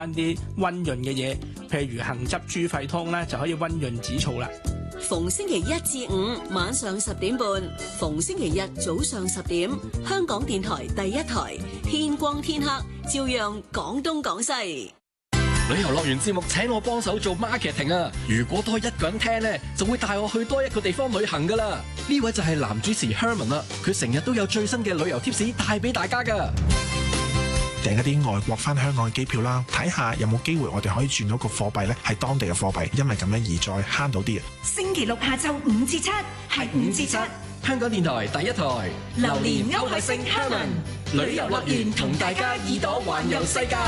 啲溫潤嘅嘢，譬如杏汁豬肺湯咧，就可以溫潤止燥啦。 逢星期一至五晚上10點半，逢星期日早上10點，香港電台第一台，天光天黑，照樣講東講西。 旅遊樂園節目請我幫手做 marketing 啊！如果多一個人聽呢，就會帶我去多一個地方旅行噶啦。呢位就係男主持 Herman 啦，佢成日都有最新嘅旅遊貼士帶俾大家噶。 訂一啲外國返香港嘅機票啦，睇下有冇機會我哋可以轉到個貨幣咧係當地嘅貨幣，因為咁樣而再慳到啲啊！ 星期六下晝5至7係5至7， 香港電台第一台， 榴蓮歐海星 Herman 旅遊樂園同大家耳朵環遊世界。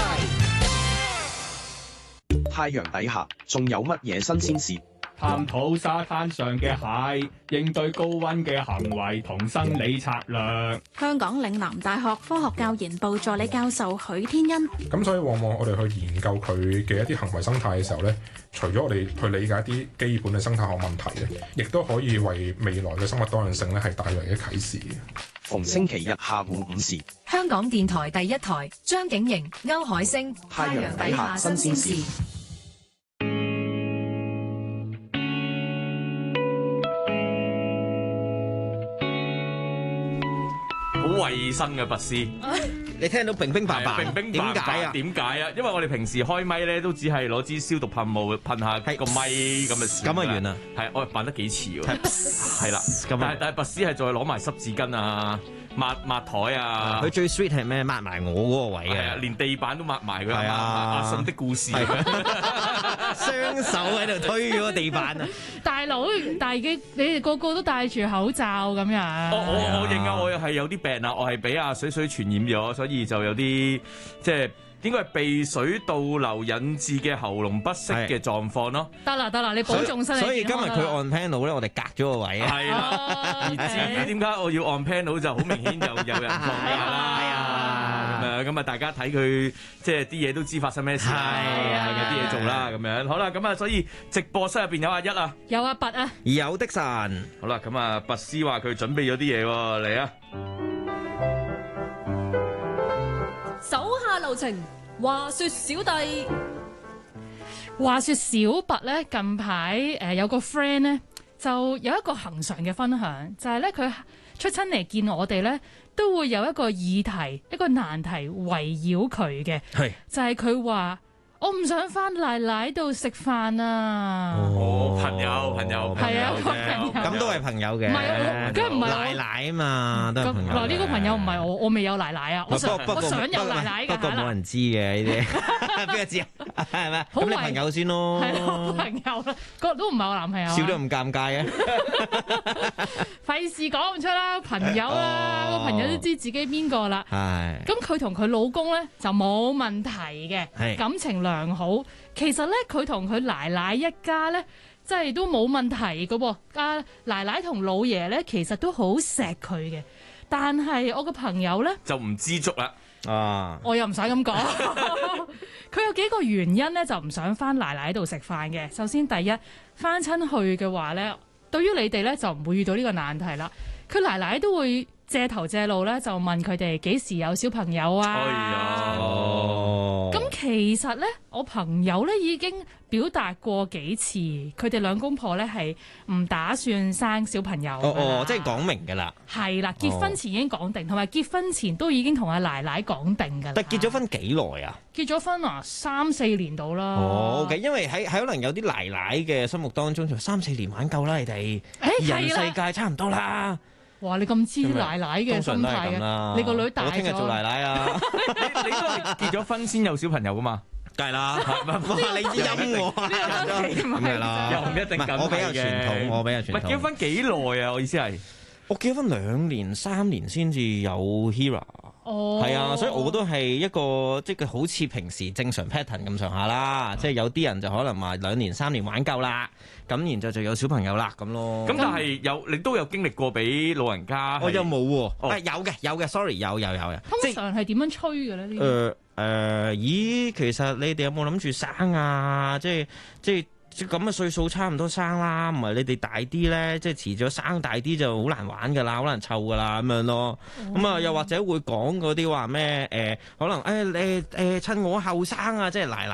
太陽底下仲有乜嘢新鮮事？ 探討沙灘上嘅蟹，應對高溫嘅行為同生理策略。 香港嶺南大學科學教研部助理教授許天恩。 咁所以往往我哋去研究佢嘅一啲行為生態嘅時候咧，除咗我哋去理解一啲基本嘅生態學問題嘅，亦都可以為未來嘅生物多樣性咧係帶來嘅啟示嘅。 逢星期日下午5時， 香港電台第一台，張景瑩、歐海星， 太陽底下新鮮事。 好衛生嘅拔絲， 你聽到乒乒乓乓， 點解啊？點解啊？因為我哋平時開咪咧都只係攞支消毒噴霧噴下個咪咁嘅事， 咁啊完啦。 係我扮得幾似喎，係啦。但係拔絲係再攞埋濕紙巾啊，抹台啊。 佢最 sweet 係咩？抹埋我嗰個位啊， 連地板都抹埋佢。 係啊， 阿信的故事， 雙手喺度推咗個地板啊！ 大佬，但係你哋個個都戴住口罩咁樣。 我認啊，我係有啲病啊，我係俾阿水傳染咗，所以就有啲即係應該係鼻水倒流引致嘅喉嚨不適嘅狀況咯。 得啦，你保重身體。 所以今日佢按 panel 咧，我哋隔咗個位啊。 係啦，而至於點解我要按 panel 就好明顯有人放假啦。咁啊，大家睇佢即係啲嘢都知發生咩事啦，有啲嘢做啦咁樣。好啦，咁啊，所以直播室入邊有阿一啊， 有阿拔啊， 有的神。 好啦，咁啊，拔絲話佢準備咗啲嘢喎，嚟啊！ 手下留情，話說小弟， 話說小拔咧，近排有個 friend 咧，就有一個恆常嘅分享，就係咧佢出親嚟見我哋咧，都會有一個議題、一個難題圍繞佢嘅，就係佢話我唔想返奶奶度食飯啊！ 朋友， 係啊，朋友， 咁都係朋友嘅， 唔係，梗係唔係奶奶啊嘛，都係朋友。 嗱，呢個朋友唔係我未有奶奶啊，我想有奶奶㗎。 不過冇人知嘅呢啲，邊個知啊？係咪？咁你朋友先咯， 係咯，朋友啦，個都唔係我男朋友。 笑得咁尷尬嘅， 費事講唔出啦，朋友啦，個朋友都知自己邊個啦。 係。 咁佢同佢老公咧就冇問題嘅，感情良好。其實咧，佢同佢奶奶一家咧，即係都冇問題噶噃。阿奶奶同老爺咧，其實都好錫佢嘅。但係我個朋友咧就唔知足啦。 啊！ 我又唔使咁講。佢有幾個原因咧，就唔想翻奶奶度食飯嘅。首先，第一，翻親去嘅話咧，對於你哋咧就唔會遇到呢個難題啦。佢奶奶都會借頭借路咧，就問佢哋幾時有小朋友啊？ 哎呀！ 咁其實咧，我朋友咧已經表達過幾次，佢哋兩公婆咧係唔打算生小朋友。 即係講明㗎啦。 係啦，結婚前已經講定，同埋結婚前都已經同阿奶奶講定㗎啦。 但結咗婚幾耐啊？ 結咗婚啊，3-4年到啦。 OK，因為喺可能有啲奶奶嘅心目當中，就3-4年玩夠啦，你哋人世界差唔多啦。 哇！你咁知奶奶嘅心態嘅，你個女大咗。 我聽日做奶奶啊！ 你都係結咗婚先有小朋友噶嘛？ 梗係啦，你啲陰我咁係啦， 又唔一定咁。 我比較傳統，我比較傳統。 唔係結婚幾耐啊？我意思係， 我結婚2年3年先至有 Hera。係啊，所以我都係一個即係好似平時正常 pattern 咁上下啦。即係有啲人就可能話2年3年玩夠啦，咁然之後就有小朋友啦咁咯。 咁但係你都有經歷過俾老人家？ 我又冇喎。有嘅 sorry 有。 通常係點樣催嘅咧？ 咦，其實你哋有冇諗住生啊？即係咁嘅歲數差唔多生啦，唔係你哋大啲咧，即係遲咗生大啲就好難玩噶啦，好難湊噶啦咁樣咯。咁啊，又或者會講嗰啲話咩可能趁我後生啊，即係奶奶